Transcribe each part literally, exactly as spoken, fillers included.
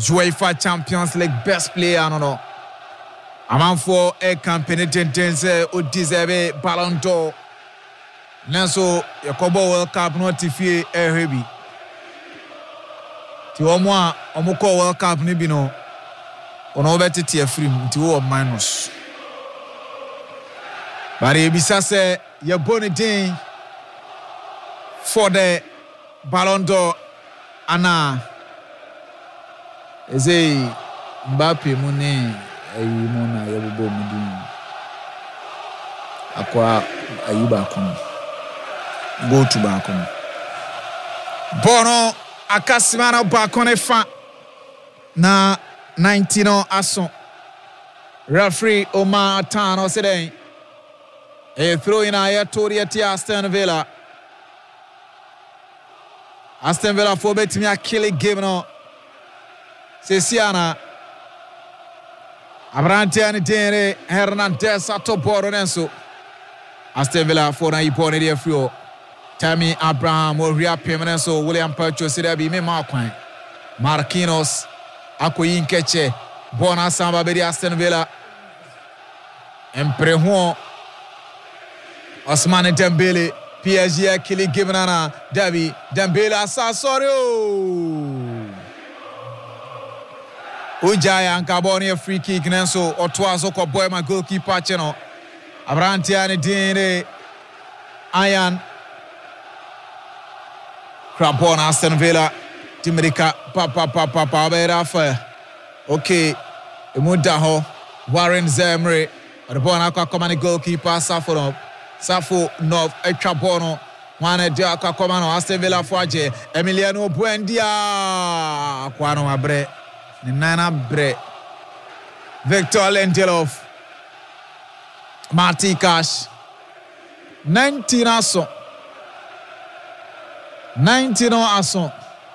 UEFA Champions League best player no no. Amanfo e campaign tentense o deserve Ballon d'Or. Nanso Yakobo World Cup no tifie e hebi. Ti omo a omo ko World Cup ni bi no. Ono betete afrim ti wo minus. Bari ebisa se ye bonidin for the Ballon d'Or ana eze Mbappe mu ne ayi mu na ye bobo mu din akwa ayuba kono go to back on Bono akasimana back on fa na nineteen aso referee Omar Tano said a throw in a Toria to Aston Villa. Aston Villa for betting a killing game no. Sesiana Abrantiani Dene Hernandez ato Boronenso. Aston Villa for na ipone de frio. Tammy Abraham will reappear so William Percho said be me Marquine. Marquinhos Akoyin Keche Bona Samba Bedi Aston Villa. Emprehuon Osmane Dembele P S G killing game na Davi Dembele asasori o Ujaya Ankaboni a free kick nenso otwazo ko boy my goalkeeper cheno Abrantiani Dene Ayan Krabon Aston Villa Timirika papa papa papa berafa okay emudaho Warren Zemre the ball akwa komani goalkeeper Safo Safo Nov Echabono Wane dia akwa komano Aston Villa foaje Emiliano Buendia kwano abre ni nana bre Victor Lindelof Marty Cash nineteen aso nineteen aso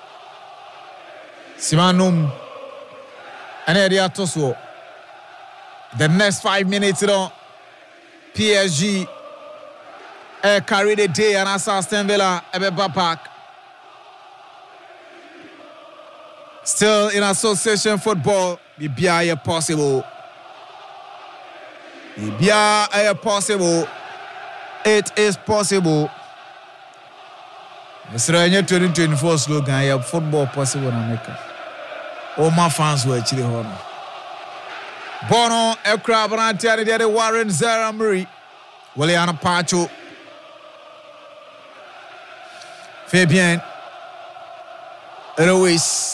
Simanum ene dia toso the next five minutes no P S G eh, carry the day and Aston Villa Ebeba Park. Still in association football, Bibia possible. Bibia possible. It is possible. Mister twenty twenty-four slogan, yeah, football possible in America. All my fans were actually honor. Bono, Ekra Brantiani, the Warren Zaramuri, William Pacho, Fabien Ruiz,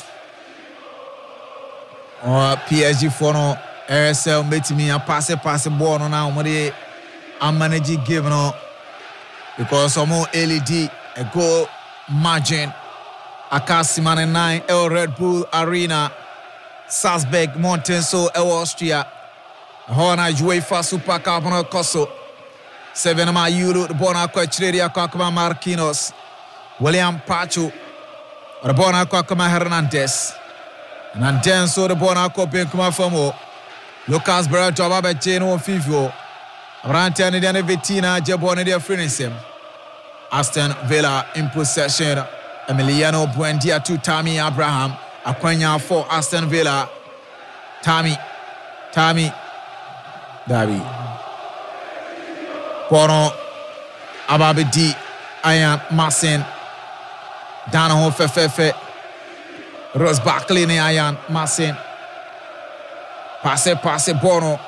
or P S G for no R S L, meeting me a pass a pass a Bono now, Modi, I'm managing giving up because some more L E D, a goal margin, Akasiman nine, El Red Bull Arena. Salzburg, Montenso, El Austria. Hona UEFA Super Cup no Koso. Seven ma Euro, the Bona Quachiria Kakama Marquinhos. William Pacho. The Bona Kakama Hernandez. And then so the Bona Copin Kuma Famo. Lucas Berto Babacheno Fivio. Rantiani Dane Vitina, Jabone de Frinisem. Aston Villa in possession. Emiliano Buendia to Tammy Abraham. Akwanya for Aston Villa. Tammy. Tammy. Davi. Bono. Ababidi. Ayan Masin. Danaho Fefefe. Rose Barkley ne Ayan Masin. Passe, passe Bono.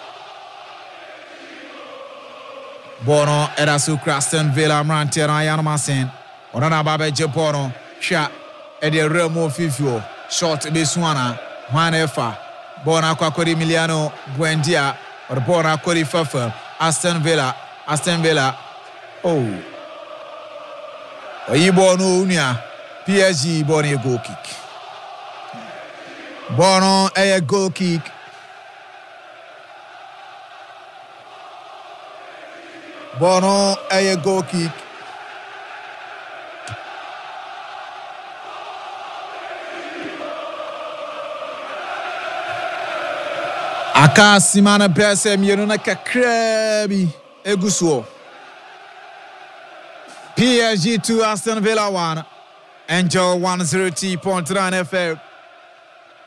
Bono. Erasu Aston Villa. Mrantier Ayan Masin. Onana Babeje Bono. Sha. Ede Remo Fifio. Short Beswana, Juanefa, Bona Kwakori Emiliano Buendia, or Bona Kori Fafa, Aston Villa, Aston Villa. Oh, Oyibono Unia, P S G Bono a goal kick. Bono a goal kick. Bono a goal kick. Aka simana pese mienu na kakrebi egusuo. P S G two Aston Villa one. Enjoy one oh two point nine F M.